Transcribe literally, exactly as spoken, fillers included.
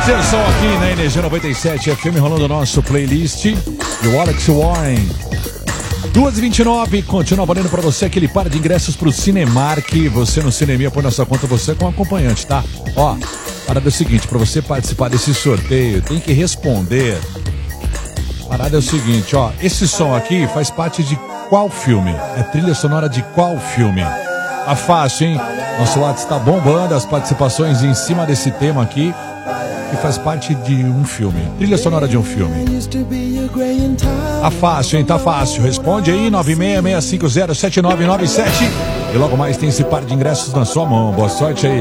Atenção aqui na Energia noventa e sete F M, rolando o nosso playlist do Alex Warren. duas e vinte e nove, continua valendo pra você aquele par de ingressos pro Cinemark. Você no Cinemia põe na sua conta, você com acompanhante, tá? Ó, a parada é o seguinte, pra você participar desse sorteio, tem que responder. A parada é o seguinte, ó, esse som aqui faz parte de qual filme? É trilha sonora de qual filme? Tá fácil, hein? Nosso WhatsApp tá bombando, as participações em cima desse tema aqui, que faz parte de um filme, trilha sonora de um filme. Tá fácil, hein? Tá fácil. Responde aí, nove seis seis cinco zero sete nove nove sete. E logo mais tem esse par de ingressos na sua mão. Boa sorte aí.